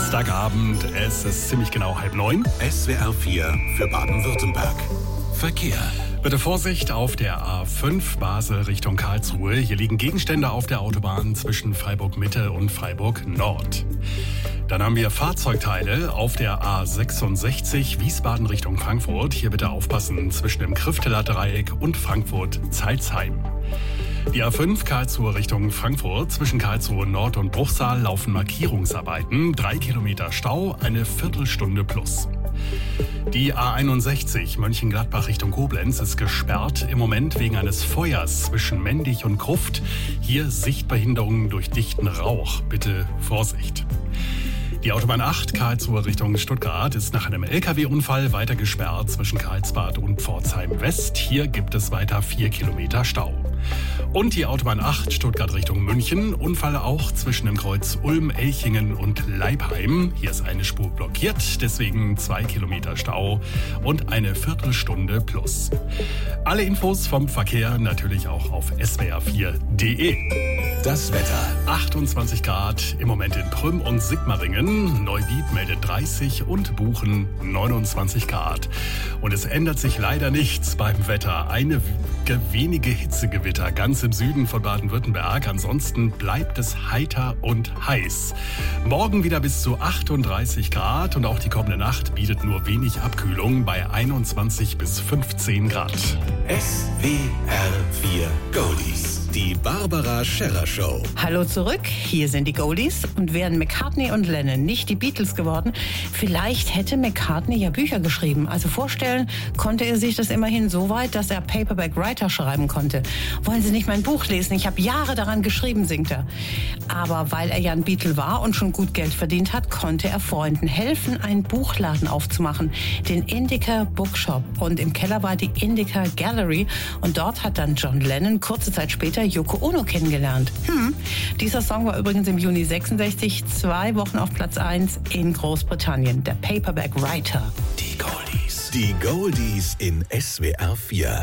Dienstagabend, es ist ziemlich genau 8:30. SWR 4 für Baden-Württemberg. Verkehr. Bitte Vorsicht auf der A5 Basel Richtung Karlsruhe. Hier liegen Gegenstände auf der Autobahn zwischen Freiburg Mitte und Freiburg Nord. Dann haben wir Fahrzeugteile auf der A66 Wiesbaden Richtung Frankfurt. Hier bitte aufpassen zwischen dem Krifteler Dreieck und Frankfurt-Zeilsheim. Die A5 Karlsruhe Richtung Frankfurt. Zwischen Karlsruhe Nord und Bruchsal laufen Markierungsarbeiten. 3 Kilometer Stau, eine Viertelstunde plus. Die A61 Mönchengladbach Richtung Koblenz ist gesperrt. Im Moment wegen eines Feuers zwischen Mendig und Gruft. Hier Sichtbehinderungen durch dichten Rauch. Bitte Vorsicht. Die Autobahn 8 Karlsruhe Richtung Stuttgart ist nach einem LKW-Unfall weiter gesperrt zwischen Karlsbad und Pforzheim West. Hier gibt es weiter 4 Kilometer Stau. Und die Autobahn 8 Stuttgart Richtung München. Unfall auch zwischen dem Kreuz Ulm, Elchingen und Leipheim. Hier ist eine Spur blockiert, deswegen 2 Kilometer Stau und eine Viertelstunde plus. Alle Infos vom Verkehr natürlich auch auf swr4.de. Das Wetter. 28 Grad im Moment in Prüm und Sigmaringen. Neuwied meldet 30 und Buchen 29 Grad. Und es ändert sich leider nichts beim Wetter. Wenige Hitzegewitter ganz im Süden von Baden-Württemberg. Ansonsten bleibt es heiter und heiß. Morgen wieder bis zu 38 Grad und auch die kommende Nacht bietet nur wenig Abkühlung bei 21 bis 15 Grad. SWR 4 Goldies. Die Barbara Scherrer Show. Hallo zurück, hier sind die Goldies. Und wären McCartney und Lennon nicht die Beatles geworden, vielleicht hätte McCartney ja Bücher geschrieben. Also vorstellen konnte er sich das immerhin so weit, dass er Paperback Writer schreiben konnte. Wollen Sie nicht mein Buch lesen? Ich habe Jahre daran geschrieben, singt er. Aber weil er ja ein Beatle war und schon gut Geld verdient hat, konnte er Freunden helfen, einen Buchladen aufzumachen, den Indica Bookshop. Und im Keller war die Indica Gallery und dort hat dann John Lennon kurze Zeit später Yoko Ono kennengelernt. Dieser Song war übrigens im Juni 66 2 Wochen auf Platz 1 in Großbritannien. Der Paperback Writer. Die Goldies. Die Goldies in SWR 4.